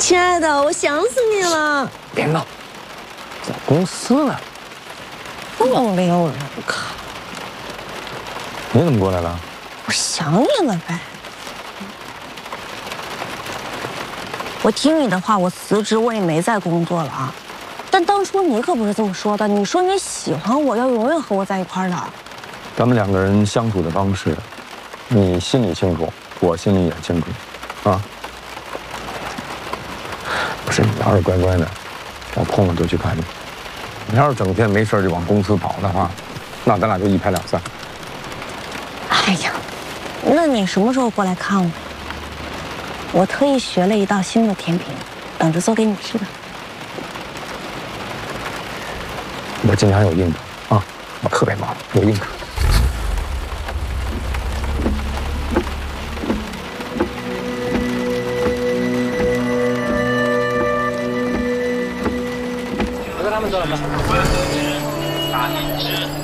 亲爱的，我想死你了。 别闹，在公司呢。 这么没有人看， 你怎么过来了？ 我想你了呗。我听你的话，我辞职，我也没再工作了啊。但当初你可不是这么说的，你说你喜欢我，要永远和我在一块儿的。 咱们两个人相处的方式，你心里清楚，我心里也清楚，啊。不是，你要是乖乖的，我空了就去看你。你要是整天没事就往公司跑的话，那咱俩就一拍两散。 哎呀，那你什么时候过来看我？我特意学了一道新的甜品，等着做给你吃的。 我经常有应酬啊，我特别忙，有应酬。 我跟他们说了吗？大荔枝。